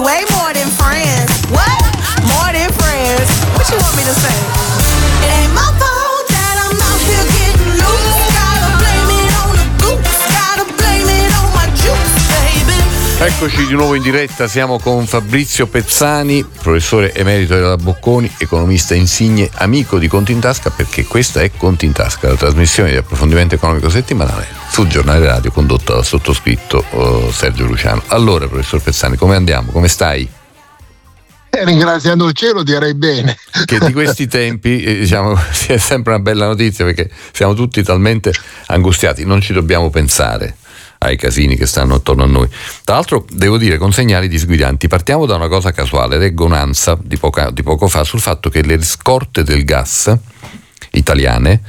way more than friends. What? More than friends. What you want me to say? It ain't my fault that I'm out here getting loose. Gotta blame it on the goose. Gotta blame it on my juice, baby. Eccoci di nuovo in diretta, siamo con Fabrizio Pezzani, professore emerito della Bocconi, economista insigne, amico di Conti in Tasca, perché questa è Conti in Tasca, la trasmissione di approfondimento economico settimanale sul giornale radio condotto dal sottoscritto Sergio Luciano. Allora, professor Pezzani, come andiamo? Come stai? Ringraziando il cielo direi bene. Che di questi tempi diciamo sia sempre una bella notizia, perché siamo tutti talmente angustiati, non ci dobbiamo pensare ai casini che stanno attorno a noi. Tra l'altro devo dire con segnali disguidanti. Partiamo da una cosa casuale, leggo un'ANSA di poco fa sul fatto che le scorte del gas italiane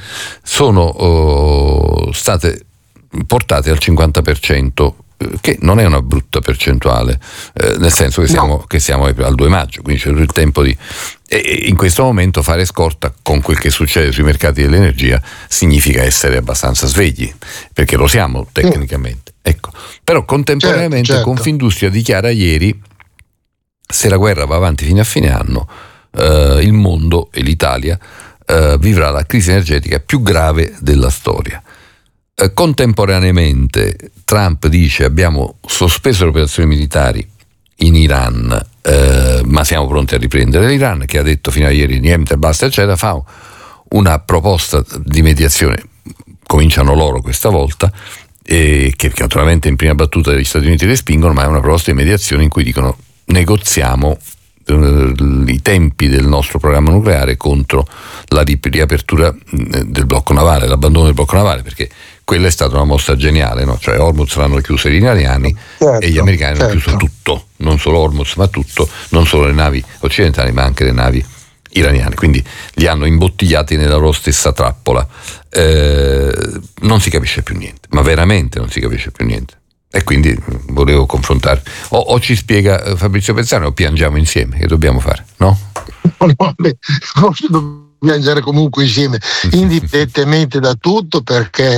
sono state portate al 50%, che non è una brutta percentuale, nel senso che siamo al 2 maggio, quindi c'è tutto il tempo di... E in questo momento fare scorta con quel che succede sui mercati dell'energia significa essere abbastanza svegli, perché lo siamo tecnicamente. Ecco. Però contemporaneamente certo. Confindustria dichiara ieri: se la guerra va avanti fino a fine anno, il mondo e l'Italia vivrà la crisi energetica più grave della storia. Contemporaneamente Trump dice: abbiamo sospeso le operazioni militari in Iran, ma siamo pronti a riprendere. L'Iran, che ha detto fino a ieri niente, basta eccetera, fa una proposta di mediazione, cominciano loro questa volta, che naturalmente in prima battuta gli Stati Uniti respingono, ma è una proposta di mediazione in cui dicono: negoziamo i tempi del nostro programma nucleare contro la riapertura del blocco navale, l'abbandono del blocco navale, perché quella è stata una mossa geniale, no? Cioè Hormuz l'hanno chiuso gli iraniani, certo, e gli americani hanno chiuso tutto, non solo Hormuz ma tutto, non solo le navi occidentali ma anche le navi iraniane, quindi li hanno imbottigliati nella loro stessa trappola. Non si capisce più niente, ma veramente non si capisce più niente. E quindi volevo confrontare. O ci spiega Fabrizio Pezzani o piangiamo insieme, che dobbiamo fare, no? Forse dobbiamo piangere comunque insieme, indipendentemente da tutto, perché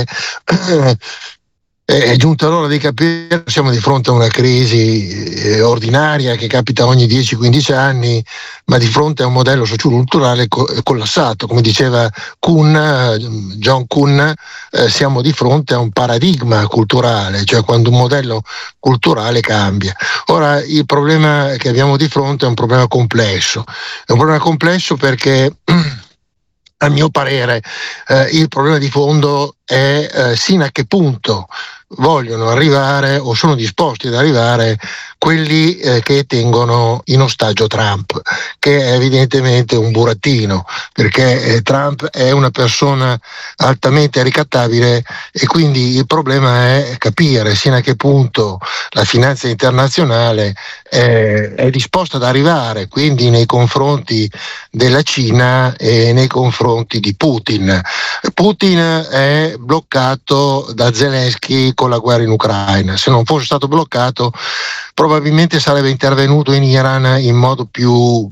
è giunta l'ora di capire. Siamo di fronte a una crisi ordinaria che capita ogni 10-15 anni, ma di fronte a un modello socioculturale collassato. Come diceva John Kuhn, siamo di fronte a un paradigma culturale, cioè quando un modello culturale cambia. Ora, il problema che abbiamo di fronte è un problema complesso. È un problema complesso perché a mio parere il problema di fondo è sino a che punto vogliono arrivare o sono disposti ad arrivare quelli che tengono in ostaggio Trump, che è evidentemente un burattino, perché Trump è una persona altamente ricattabile, e quindi il problema è capire sino a che punto la finanza internazionale è disposta ad arrivare, quindi nei confronti della Cina e nei confronti di Putin. Putin è bloccato da Zelensky con la guerra in Ucraina. Se non fosse stato bloccato, probabilmente sarebbe intervenuto in Iran in modo più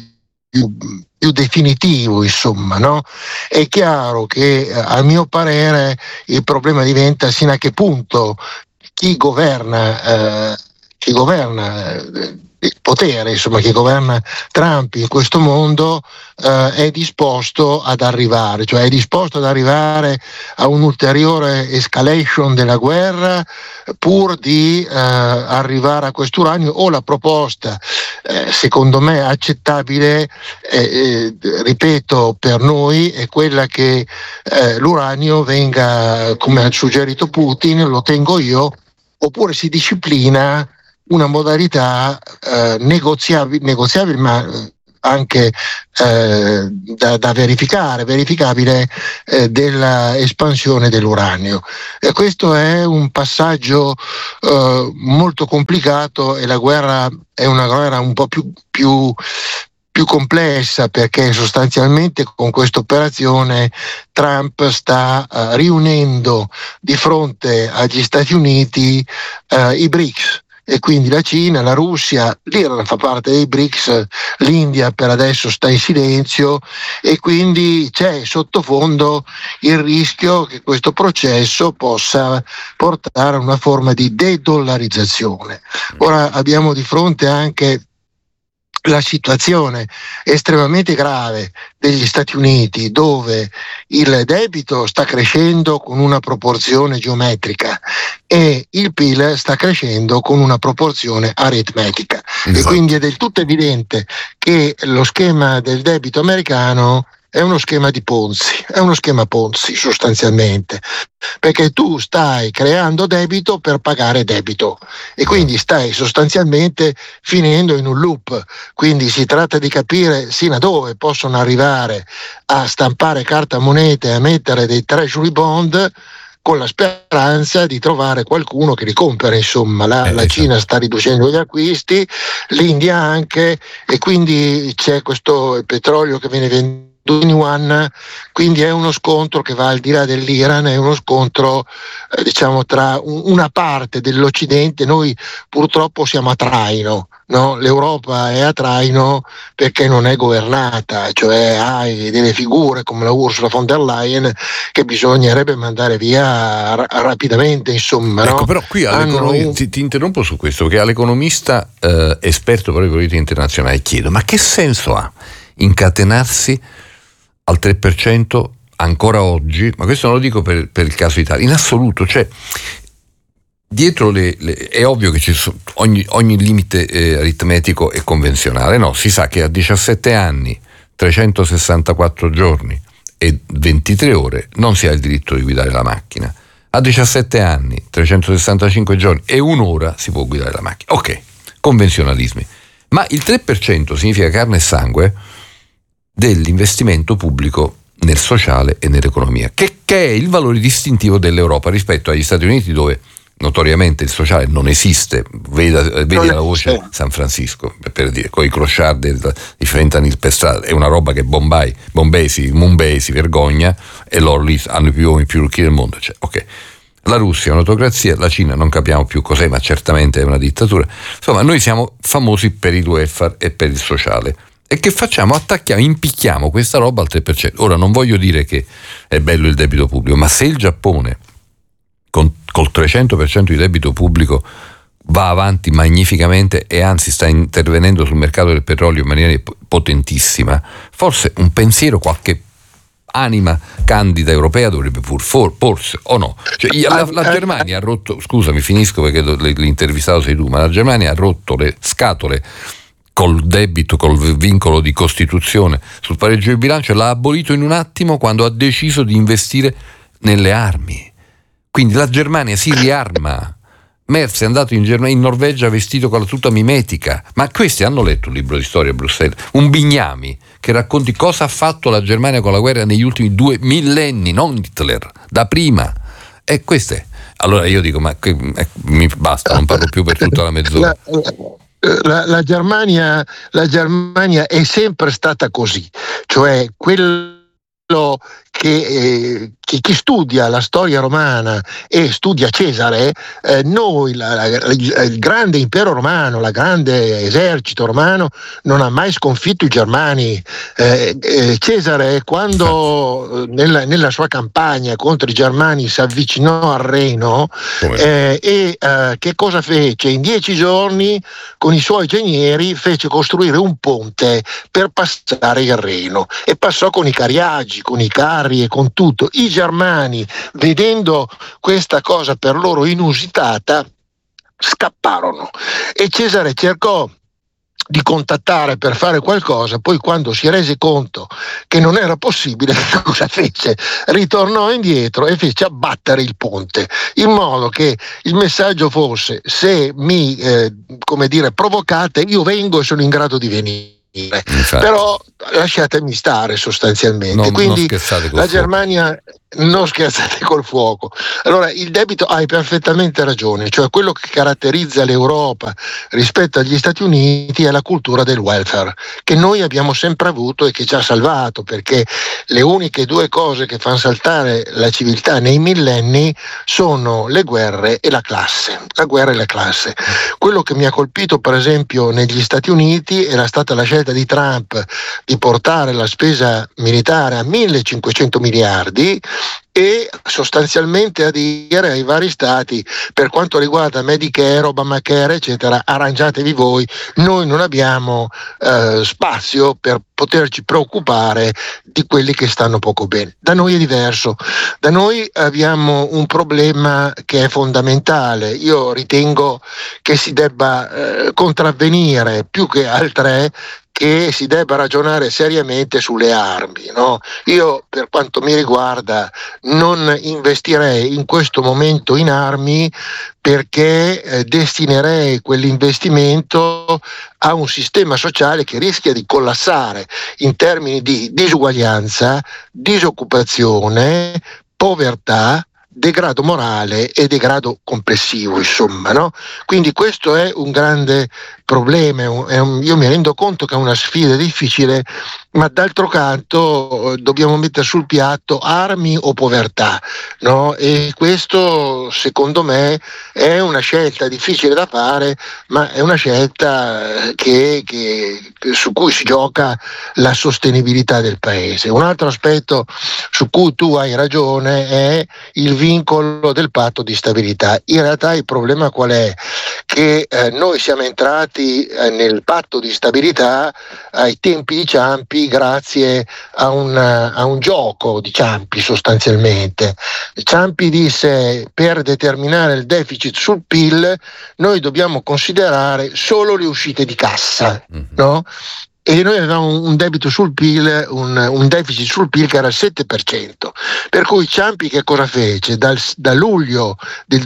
definitivo, insomma, no? È chiaro che a mio parere il problema diventa sino a che punto chi governa il potere, insomma, che governa Trump in questo mondo è disposto ad arrivare, cioè è disposto ad arrivare a un'ulteriore escalation della guerra pur di arrivare a quest'uranio, o la proposta secondo me accettabile, ripeto, per noi è quella che l'uranio venga, come ha suggerito Putin, lo tengo io, oppure si disciplina una modalità negoziabile, ma anche da verificabile della espansione dell'uranio. E questo è un passaggio molto complicato, e la guerra è una guerra un po' più complessa, perché sostanzialmente con questa operazione Trump sta riunendo di fronte agli Stati Uniti i BRICS, e quindi la Cina, la Russia, l'Iran fa parte dei BRICS, l'India per adesso sta in silenzio, e quindi c'è sottofondo il rischio che questo processo possa portare a una forma di de-dollarizzazione. Ora abbiamo di fronte anche la situazione estremamente grave degli Stati Uniti, dove il debito sta crescendo con una proporzione geometrica e il PIL sta crescendo con una proporzione aritmetica. Esatto. E quindi è del tutto evidente che lo schema del debito americano è uno schema di Ponzi, è uno schema Ponzi sostanzialmente, perché tu stai creando debito per pagare debito e quindi stai sostanzialmente finendo in un loop. Quindi si tratta di capire sino a dove possono arrivare a stampare carta moneta e a mettere dei treasury bond con la speranza di trovare qualcuno che li compra. Insomma, la Cina sta riducendo gli acquisti, l'India anche, e quindi c'è questo petrolio che viene venduto in yuan, quindi è uno scontro che va al di là dell'Iran, è uno scontro diciamo tra una parte dell'Occidente. Noi purtroppo siamo a traino, no? L'Europa è a traino perché non è governata, cioè hai delle figure come la Ursula von der Leyen che bisognerebbe mandare via rapidamente, insomma. Ecco, no? però qui ti interrompo su questo, che all'economista esperto per le politiche internazionali chiedo: ma che senso ha incatenarsi al 3% ancora oggi? Ma questo non lo dico per il caso Italia, in assoluto, cioè dietro è ovvio che ogni limite aritmetico è convenzionale, no? Si sa che a 17 anni, 364 giorni e 23 ore non si ha il diritto di guidare la macchina. A 17 anni, 365 giorni e un'ora si può guidare la macchina. Ok, convenzionalismi. Ma il 3% significa carne e sangue dell'investimento pubblico nel sociale e nell'economia, che è il valore distintivo dell'Europa rispetto agli Stati Uniti, dove notoriamente il sociale non esiste. Vedi la voce San Francisco, per dire, con i clochard di fentanyl per strada, è una roba che Mumbai si vergogna, e loro lì hanno i più uomini più ricchi del mondo. Cioè, ok. La Russia è un'autocrazia, la Cina non capiamo più cos'è, ma certamente è una dittatura. Insomma, noi siamo famosi per il welfare e per il sociale. E che facciamo? Attacchiamo, impicchiamo questa roba al 3%. Ora, non voglio dire che è bello il debito pubblico, ma se il Giappone col 300% di debito pubblico va avanti magnificamente e anzi sta intervenendo sul mercato del petrolio in maniera potentissima, forse un pensiero, qualche anima candida europea dovrebbe porsi, o no? Cioè, la Germania ha rotto, scusami, finisco perché l'intervistato sei tu, ma la Germania ha rotto le scatole col debito, col vincolo di Costituzione sul pareggio di bilancio, l'ha abolito in un attimo quando ha deciso di investire nelle armi. Quindi la Germania si riarma. Merz è andato in Norvegia vestito con la tuta mimetica, ma questi hanno letto un libro di storia a Bruxelles, un Bignami, che racconti cosa ha fatto la Germania con la guerra negli ultimi 2 millenni, non Hitler, da prima. E queste. Allora io dico, ma mi basta, non parlo più per tutta la mezz'ora. La Germania è sempre stata così, cioè quello che chi studia la storia romana e studia Cesare, noi il grande impero romano, il grande esercito romano non ha mai sconfitto i germani. Cesare, quando nella sua campagna contro i germani si avvicinò al Reno, che cosa fece? In 10 giorni con i suoi ingegneri fece costruire un ponte per passare il Reno, e passò con i cariaggi, con i carri e con tutto. I germani, vedendo questa cosa per loro inusitata, scapparono, e Cesare cercò di contattare per fare qualcosa, poi quando si rese conto che non era possibile, cosa fece? Ritornò indietro e fece abbattere il ponte, in modo che il messaggio fosse: se mi provocate, io vengo e sono in grado di venire. Però lasciatemi stare sostanzialmente. Quindi la Germania, non scherzate col fuoco. Allora, il debito, hai perfettamente ragione, cioè quello che caratterizza l'Europa rispetto agli Stati Uniti è la cultura del welfare, che noi abbiamo sempre avuto e che ci ha salvato, perché le uniche due cose che fanno saltare la civiltà nei millenni sono le guerre e la classe. La guerra e la classe. Quello che mi ha colpito, per esempio, negli Stati Uniti era stata la scelta di Trump di portare la spesa militare a 1.500 miliardi e sostanzialmente a dire ai vari stati, per quanto riguarda Medicare, Obamacare eccetera, arrangiatevi voi, noi non abbiamo spazio per poterci preoccupare di quelli che stanno poco bene. Da noi è diverso, da noi abbiamo un problema che è fondamentale. Io ritengo che si debba contravvenire più che altre, che si debba ragionare seriamente sulle armi, no? Io, per quanto mi riguarda, non investirei in questo momento in armi, perché destinerei quell'investimento a un sistema sociale che rischia di collassare in termini di disuguaglianza, disoccupazione, povertà, degrado morale e degrado complessivo, insomma, no? Quindi questo è un grande problema, io mi rendo conto che è una sfida difficile, ma d'altro canto dobbiamo mettere sul piatto armi o povertà, no? E questo secondo me è una scelta difficile da fare, ma è una scelta su cui si gioca la sostenibilità del paese. Un altro aspetto su cui tu hai ragione è il vincolo del patto di stabilità. In realtà il problema qual è? Che noi siamo entrati nel patto di stabilità ai tempi di Ciampi grazie a un gioco di Ciampi sostanzialmente. Ciampi disse: per determinare il deficit sul PIL noi dobbiamo considerare solo le uscite di cassa, no? E noi avevamo un debito sul PIL, un deficit sul PIL che era il 7%, per cui Ciampi che cosa fece? Da luglio del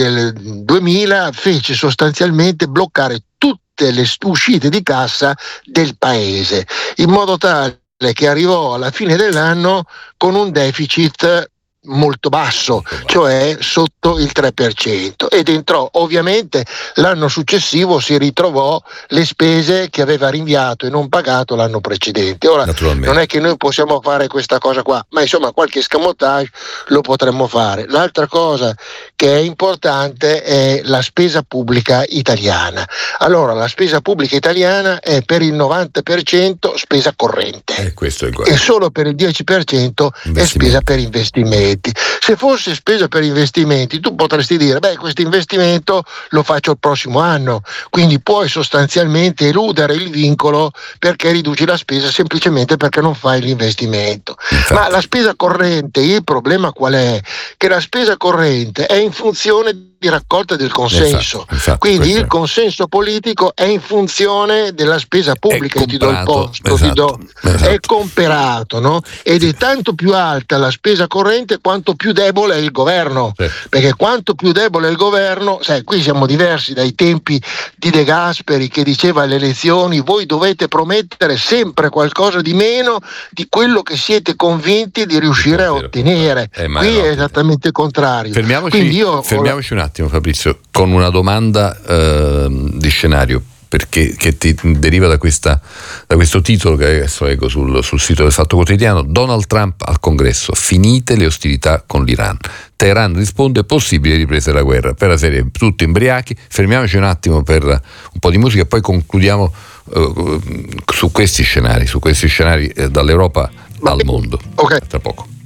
2000 fece sostanzialmente bloccare tutte le uscite di cassa del paese, in modo tale che arrivò alla fine dell'anno con un deficit molto basso, cioè sotto il 3%, ed entrò, ovviamente l'anno successivo si ritrovò le spese che aveva rinviato e non pagato l'anno precedente. Ora non è che noi possiamo fare questa cosa qua, ma insomma qualche escamotage lo potremmo fare. L'altra cosa che è importante è la spesa pubblica italiana. Allora, la spesa pubblica italiana è per il 90% spesa corrente e solo per il 10% è spesa per investimenti. Se fosse spesa per investimenti, tu potresti dire: beh, questo investimento lo faccio il prossimo anno, quindi puoi sostanzialmente eludere il vincolo perché riduci la spesa semplicemente perché non fai l'investimento. Ma la spesa corrente, il problema qual è? Che la spesa corrente è in funzione di raccolta del consenso, quindi il consenso politico è in funzione della spesa pubblica. Ti do il posto, è comperato, no? Ed è tanto più alta la spesa corrente quanto più debole è il governo, perché quanto più debole è il governo, sai, qui siamo diversi dai tempi di De Gasperi che diceva alle elezioni: voi dovete promettere sempre qualcosa di meno di quello che siete convinti di riuscire a ottenere. Qui è esattamente il contrario. Fermiamoci un attimo, Fabrizio, con una domanda di scenario, perché che ti deriva da questo titolo che adesso leggo sul sito del Fatto Quotidiano. Donald Trump al Congresso: finite le ostilità con l'Iran. Teheran risponde: possibile ripresa della guerra. Per la serie tutti imbriachi. Fermiamoci un attimo per un po' di musica e poi concludiamo su questi scenari dall'Europa al mondo. Okay. Tra poco.